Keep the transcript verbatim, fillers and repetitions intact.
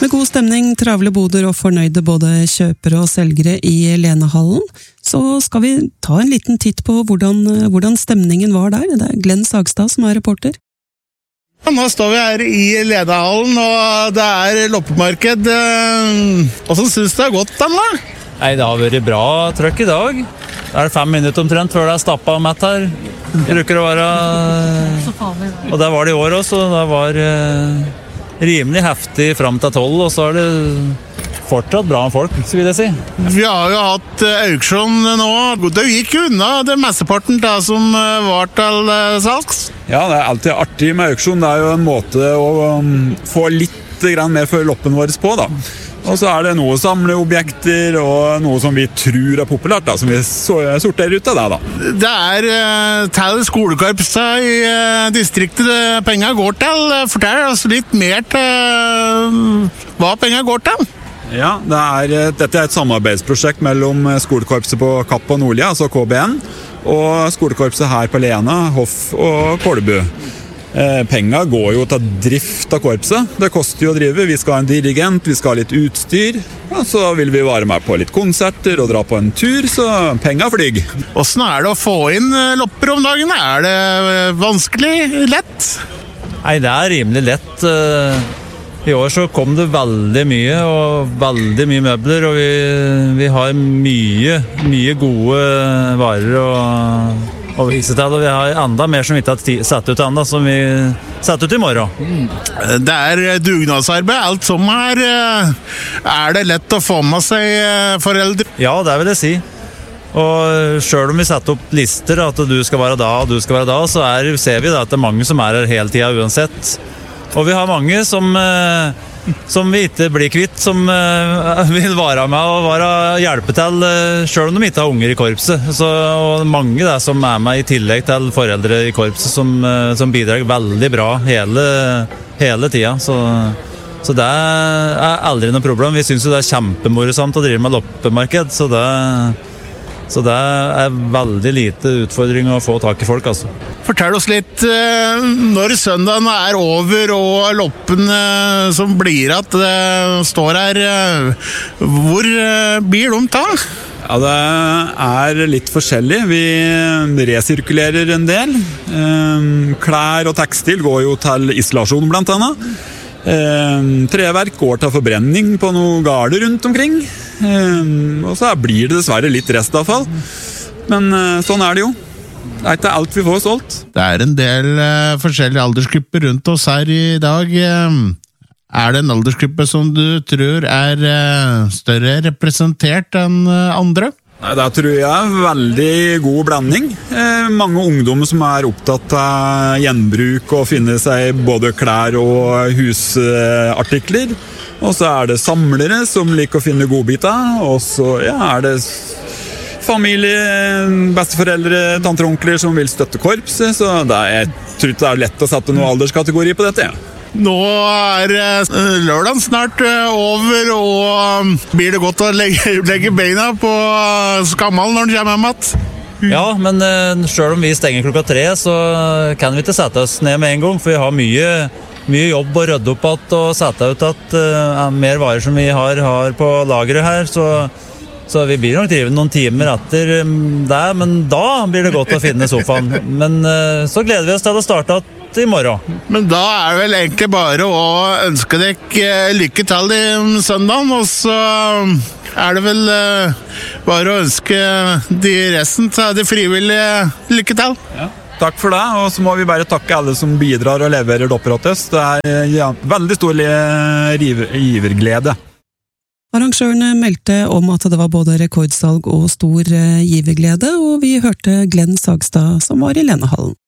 Med god stemning, travle boder og fornøyde både kjøpere og selgere i Lenahallen, så skal vi ta en liten titt på hvordan, hvordan stemningen var der. Det er Glenn Sagstad som er reporter. Nå står vi her i Lenahallen, og det er loppemarked. Hvordan synes du det har gått, Anna? Nei, det har vært bra trøkk i dag. Det er fem minutter omtrent før det er stappet mett her. Det bruker å være... Og der var det i år også, det var rimelig heftig frem til tolv, og så er det fortsatt bra folk, så vil jeg si. Vi har jo hatt auksjon nå. Det gikk jo unna det mesteparten det som var til salgs. Ja, det er alltid artig med auksjon. Det er jo en måte å få litt grann mer for loppen vår på, da. Og så er det noe samleobjekter og noe som vi tror er populært, da, som vi sorterer ut av det, da. Det er uh, til skolekorpset i uh, distriktet penger går til. Fortell oss litt mer til uh, hva penger går til. Ja, det er, dette er et samarbeidsprosjekt mellom skolekorpset på Kapp og Nordlia, altså K B N, og skolekorpset her på Lena, Hoff og Kolbu. Eh, Penga går jo til drift av korpset. Det koster jo å drive. Vi skal ha en dirigent, vi skal ha litt utstyr. Og så vil vi være med på litt konserter og dra på en tur, så penga flyg. Hvordan er det å få inn lopper om dagen? Er det vanskelig? Lett? Nei, det er rimelig lett. I år så kom det veldig mye, og veldig mye møbler, og vi, vi har mye, mye gode varer og Og vise til, og vi har enda mer som vi ikke har satt ut enda, som vi satt ut i morgen. Det er dugnadsarbeid, alt som er. Er det lett å få med seg foreldre? Ja, det vil jeg si. Og selv om vi setter opp lister, at du skal være da, og du skal være da, så er, ser vi da at det er mange som er her hele tiden uansett. Og vi har mange som... som vi ikke blir kvitt, som uh, vil være med og være hjelpe til, uh, selv om de ikke har unger i korpset. Så, og mange der som er med i tillegg til foreldre i korpset, som, uh, som bidrar veldig bra hele, hele tida. Så, så det er aldri noe problem. Vi synes jo det er kjempemorosamt å drive med loppemarked, så det, så det er veldig lite utfordring å få tak i folk, altså. Fortell oss litt, når søndagen er over og loppen som blir at det står her, hvor blir de ta? Ja, det er litt forskjellig. Vi resirkulerer en del. Klær og tekstil går jo til isolasjon blant annet. Treverk går til forbrenning på noen garder rundt omkring. Og så blir det dessverre litt restavfall. Men sånn er det jo. Det er ikke alt vi får solgt. Det er en del uh, forskjellige aldersgrupper rundt oss her i dag. Er det en aldersgruppe som du tror er uh, større representert enn uh, andre? Nei, det tror jeg er veldig god blanding. Eh, mange ungdommer som er opptatt av gjenbruk og finne seg både klær og husartikler. Og så er det samlere som liker å finne godbiter. Og så ja, er det... familie, besteforeldre, tanter og onkler som vil støtte korpset, så det er, jeg tror ikke det er lett å sette noen alderskategori på dette. Ja. Nå er lørdagen snart over, og blir det godt å legge, legge beina på skammelen når den kommer hjem igjen? Ja, men selv om vi stenger klokka tre, så kan vi ikke sette oss ned med en gang, for vi har mye, mye jobb å rydde opp at, og sette ut at uh, mer varer som vi har, har på lageret her, så Så vi blir nok drive noen timer etter det, men da blir det godt å finne sofaen. Men så gleder vi oss til å starte i morgen. Men da er det vel egentlig bare å ønske dere lykke til i søndagen, og så er det vel bare å ønske de resten til de frivillige lykke til. Ja. Takk for det, og så må vi bare takke alle som bidrar og leverer dopper til oss. Det er ja, veldig stor giverglede. Arrangørene meldte om at det var både rekordsalg og stor giverglede, og vi hørte Glenn Sagstad som var i Lenahallen.